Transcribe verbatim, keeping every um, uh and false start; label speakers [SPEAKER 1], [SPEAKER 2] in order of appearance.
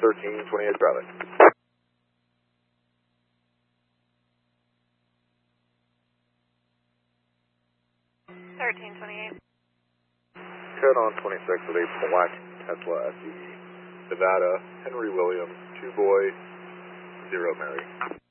[SPEAKER 1] thirteen twenty-eight Charlie.
[SPEAKER 2] thirteen twenty-eight.
[SPEAKER 1] Code on twenty-six with a black Tesla S U V. Nevada, Henry Williams, two boy, zero Mary.